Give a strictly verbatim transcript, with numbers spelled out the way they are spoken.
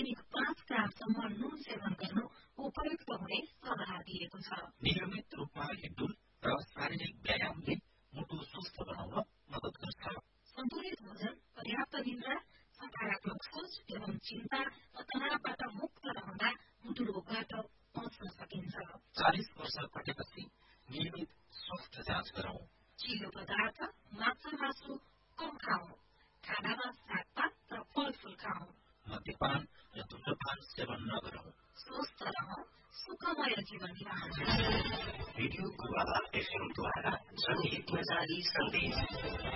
दैनिक पाँच ग्रामसम्म नुन सेवन गर्नु उपयुक्त हुने सल्लाह दिएको छ। नियमित रूपमा हिँडडुल र शारीरिक व्यायामले मुटु स्वस्थ बनाउन मद्दत गर्छ। सन्तुलित भोजन, पर्याप्त निद्रा, सकारात्मक सोच एवं चिन्ता र तनावबाट मुक्त रहँदा मुटु रोगबाट बच्न सकिन्छ। चालिस वर्ष कटेपछि नियमित स्वास्थ्य जाँच गरौं। चिल्लो पदार्थ, माछा मासु कम खाऊ। खानामा सागपात र फलफूल खाऊ। मद्यपान र धुम्रपान सेवन नगरौं। स्वस्थ रहौं, सुखमय जीवन बिताउँ। रेडियो गुरुवाला एफएमद्वारा जनहितमा जारी सन्देश।